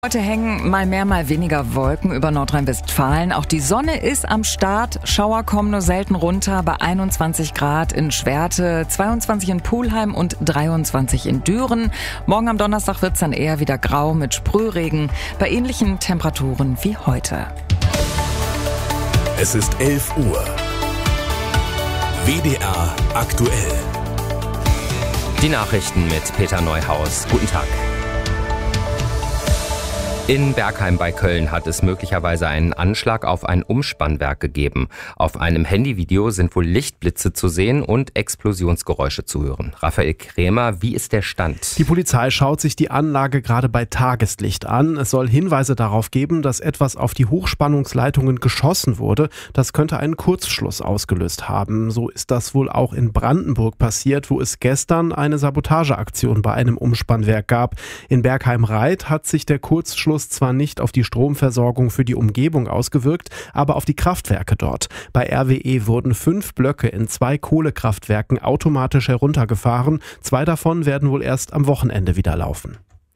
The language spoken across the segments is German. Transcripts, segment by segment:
Heute hängen mal mehr, mal weniger Wolken über Nordrhein-Westfalen. Auch die Sonne ist am Start. Schauer kommen nur selten runter bei 21 Grad in Schwerte, 22 in Pulheim und 23 in Düren. Morgen am Donnerstag wird's dann eher wieder grau mit Sprühregen bei ähnlichen Temperaturen wie heute. Es ist 11 Uhr. WDR aktuell. Die Nachrichten mit Peter Neuhaus. Guten Tag. In Bergheim bei Köln hat es möglicherweise einen Anschlag auf ein Umspannwerk gegeben. Auf einem Handyvideo sind wohl Lichtblitze zu sehen und Explosionsgeräusche zu hören. Raphael Krämer, wie ist der Stand? Die Polizei schaut sich die Anlage gerade bei Tageslicht an. Es soll Hinweise darauf geben, dass etwas auf die Hochspannungsleitungen geschossen wurde. Das könnte einen Kurzschluss ausgelöst haben. So ist das wohl auch in Brandenburg passiert, wo es gestern eine Sabotageaktion bei einem Umspannwerk gab. In Bergheim-Reit hat sich der Kurzschluss zwar nicht auf die Stromversorgung für die Umgebung ausgewirkt, aber auf die Kraftwerke dort. Bei RWE wurden 5 Blöcke in 2 Kohlekraftwerken automatisch heruntergefahren. 2 davon werden wohl erst am Wochenende wieder laufen.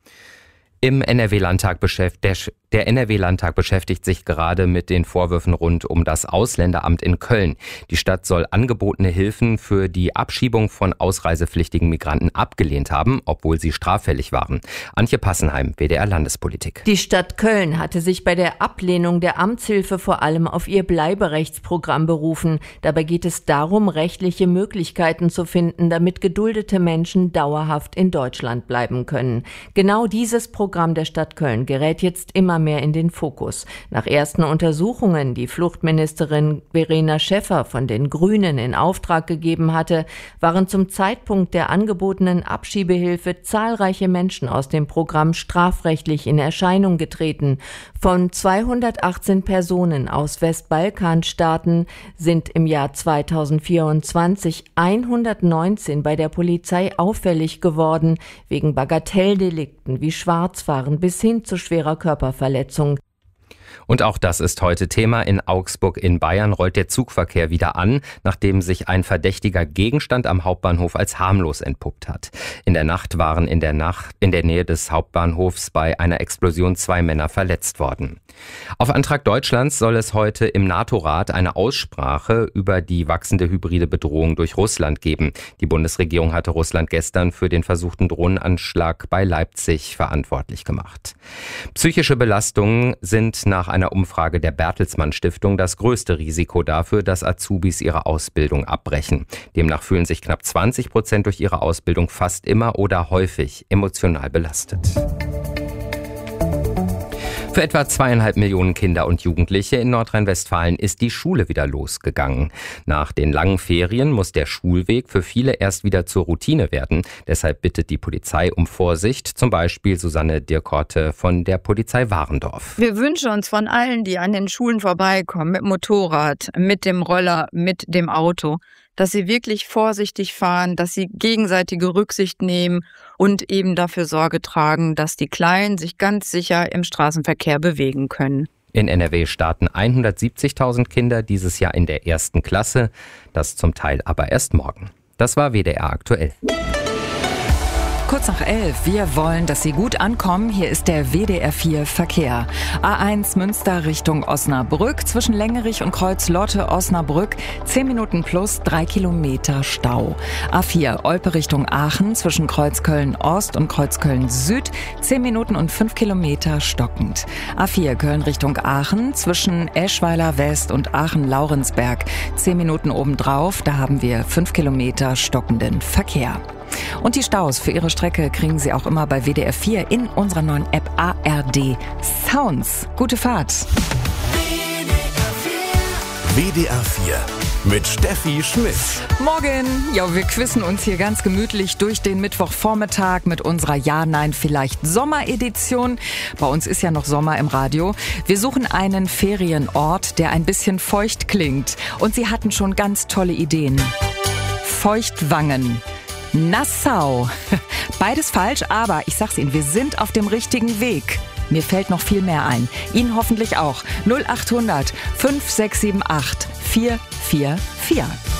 Der NRW-Landtag beschäftigt sich gerade mit den Vorwürfen rund um das Ausländeramt in Köln. Die Stadt soll angebotene Hilfen für die Abschiebung von ausreisepflichtigen Migranten abgelehnt haben, obwohl sie straffällig waren. Antje Passenheim, WDR Landespolitik. Die Stadt Köln hatte sich bei der Ablehnung der Amtshilfe vor allem auf ihr Bleiberechtsprogramm berufen. Dabei geht es darum, rechtliche Möglichkeiten zu finden, damit geduldete Menschen dauerhaft in Deutschland bleiben können. Genau dieses Programm der Stadt Köln gerät jetzt immer mehr in den Fokus. Nach ersten Untersuchungen, die Fluchtministerin Verena Schäffer von den Grünen in Auftrag gegeben hatte, waren zum Zeitpunkt der angebotenen Abschiebehilfe zahlreiche Menschen aus dem Programm strafrechtlich in Erscheinung getreten. Von 218 Personen aus Westbalkanstaaten sind im Jahr 2024 119 bei der Polizei auffällig geworden, wegen Bagatelldelikten wie Schwarzfahren bis hin zu schwerer Körperverletzung. Und auch das ist heute Thema. In Augsburg in Bayern rollt der Zugverkehr wieder an, nachdem sich ein verdächtiger Gegenstand am Hauptbahnhof als harmlos entpuppt hat. In der Nacht waren in der Nähe des Hauptbahnhofs bei einer Explosion 2 Männer verletzt worden. Auf Antrag Deutschlands soll es heute im NATO-Rat eine Aussprache über die wachsende hybride Bedrohung durch Russland geben. Die Bundesregierung hatte Russland gestern für den versuchten Drohnenanschlag bei Leipzig verantwortlich gemacht. Psychische Belastungen sind nach einer Umfrage der Bertelsmann Stiftung das größte Risiko dafür, dass Azubis ihre Ausbildung abbrechen. Demnach fühlen sich knapp 20% durch ihre Ausbildung fast immer oder häufig emotional belastet. Für etwa 2,5 Millionen Kinder und Jugendliche in Nordrhein-Westfalen ist die Schule wieder losgegangen. Nach den langen Ferien muss der Schulweg für viele erst wieder zur Routine werden. Deshalb bittet die Polizei um Vorsicht, zum Beispiel Susanne Dirkorte von der Polizei Warendorf. Wir wünschen uns von allen, die an den Schulen vorbeikommen, mit dem Motorrad, mit dem Roller, mit dem Auto, dass sie wirklich vorsichtig fahren, dass sie gegenseitige Rücksicht nehmen und eben dafür Sorge tragen, dass die Kleinen sich ganz sicher im Straßenverkehr bewegen können. In NRW starten 170.000 Kinder dieses Jahr in der 1. Klasse, das zum Teil aber erst morgen. Das war WDR aktuell. Kurz nach 11. Wir wollen, dass Sie gut ankommen. Hier ist der WDR 4 Verkehr. A1 Münster Richtung Osnabrück. Zwischen Längerich und Kreuz-Lotte Osnabrück 10 Minuten plus 3 Kilometer Stau. A4 Olpe Richtung Aachen. Zwischen Kreuzköln Ost und Kreuzköln Süd 10 Minuten und 5 Kilometer stockend. A4 Köln Richtung Aachen. Zwischen Eschweiler West und Aachen-Laurensberg 10 Minuten obendrauf. Da haben wir 5 Kilometer stockenden Verkehr. Und die Staus für Ihre Strecke kriegen Sie auch immer bei WDR 4 in unserer neuen App ARD Sounds. Gute Fahrt. WDR 4 mit Steffi Schmidt. Morgen. Ja, wir quizzen uns hier ganz gemütlich durch den Mittwochvormittag mit unserer Ja-Nein-Vielleicht-Sommer-Edition. Bei uns ist ja noch Sommer im Radio. Wir suchen einen Ferienort, der ein bisschen feucht klingt. Und Sie hatten schon ganz tolle Ideen. Feuchtwangen. Nassau. Beides falsch, aber ich sag's Ihnen, wir sind auf dem richtigen Weg. Mir fällt noch viel mehr ein. Ihnen hoffentlich auch. 0800 5678 444.